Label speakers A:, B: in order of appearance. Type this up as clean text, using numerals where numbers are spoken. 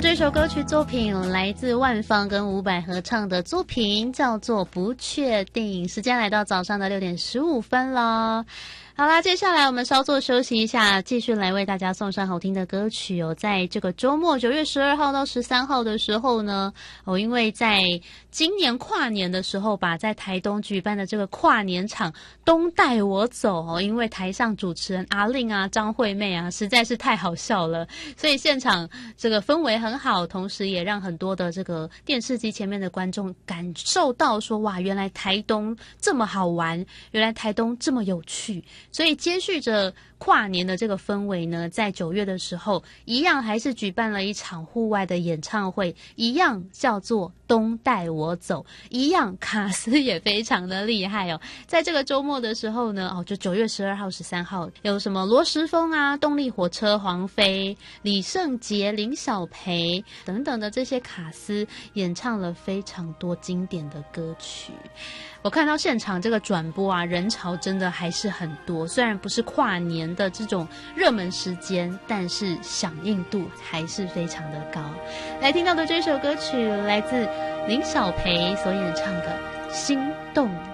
A: 这首歌曲作品来自万芳跟伍佰合唱的作品，叫做《不确定》。时间来到早上的6:15了。好啦，接下来我们稍作休息一下，继续来为大家送上好听的歌曲哦。在这个周末9月12号到13号的时候呢，因为在今年跨年的时候吧，在台东举办的这个跨年场东带我走哦，因为台上主持人阿令啊、张惠妹啊实在是太好笑了，所以现场这个氛围很好，同时也让很多的这个电视机前面的观众感受到说，哇，原来台东这么好玩，原来台东这么有趣。所以接续着跨年的这个氛围呢，在9月的时候一样还是举办了一场户外的演唱会，一样叫做东带我走，一样卡斯也非常的厉害哦。在这个周末的时候呢，就9月12号、13号有什么罗时丰啊、动力火车、黄飞、李圣杰、林小培等等的这些卡斯演唱了非常多经典的歌曲。我看到现场这个转播啊，人潮真的还是很多，虽然不是跨年的这种热门时间，但是响应度还是非常的高。来听到的这首歌曲来自林小培所演唱的《心动》。